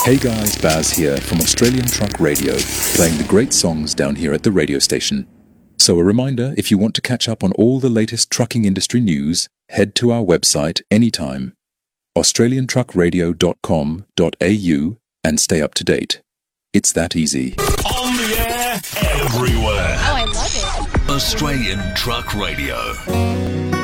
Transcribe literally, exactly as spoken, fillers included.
Hey guys, Baz here from Australian Truck Radio, playing the great songs down here at the radio station. So a reminder, if you want to catch up on all the latest trucking industry news, head to our website anytime, australian truck radio dot com dot a u, and stay up to date. It's that easy. On the air, everywhere. Oh, I love it. Australian Truck Radio.